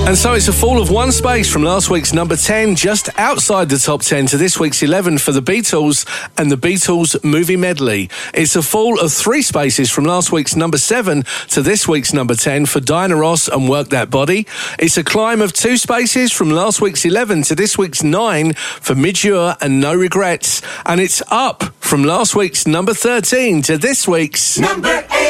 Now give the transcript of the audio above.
And so it's a fall of one space from last week's number 10, just outside the top 10, to this week's 11 for the Beatles and the Beatles movie medley. It's a fall of 3 spaces from last week's number 7 to this week's number 10 for Diana Ross and Work That Body. It's a climb of 2 spaces from last week's 11 to this week's 9 for Midge Ure and No Regrets. And it's up from last week's number 13 to this week's number 8.